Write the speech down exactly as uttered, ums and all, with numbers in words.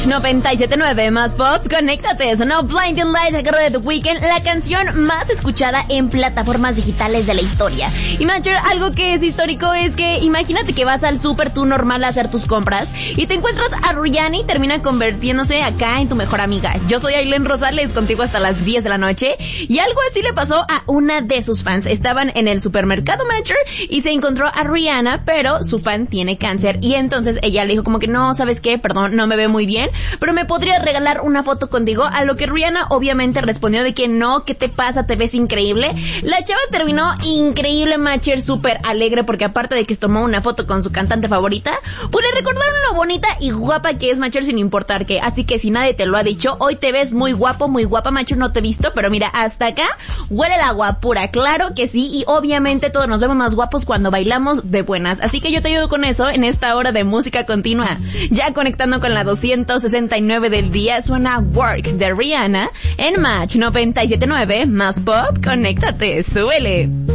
noventa y siete punto nueve más pop, conéctate, sonó Blinding Lights a cargo de The Weeknd, la canción más escuchada en plataformas digitales de la historia. Y Matcher, algo que es histórico es que imagínate que vas al súper tú normal a hacer tus compras y te encuentras a Rihanna y termina convirtiéndose acá en tu mejor amiga. Yo soy Aileen Rosales, contigo hasta las diez de la noche, y algo así le pasó a una de sus fans. Estaban en el supermercado Matcher y se encontró a Rihanna, pero su fan tiene cáncer y entonces ella le dijo como que no, ¿sabes qué? Perdón, no me ve muy bien, pero me podría regalar una foto contigo, a lo que Rihanna obviamente respondió de que no, ¿qué te pasa? Te ves increíble. La chava terminó increíble, Matcher, súper alegre, porque aparte de que se tomó una foto con su cantante favorita, pues le recordaron lo bonita y guapa que es, Matcher, sin importar qué. Así que si nadie te lo ha dicho, hoy te ves muy guapo, muy guapa, Matcher, no te he visto, pero mira, hasta acá huele la guapura, claro que sí, y obviamente todos nos vemos más guapos cuando bailamos de buenas. Así que yo te ayudo con eso en esta hora de música continua. Ya conectando con la doscientos sesenta y nueve del día, suena Work de Rihanna en Match noventa y siete punto nueve más pop, conéctate, súbele.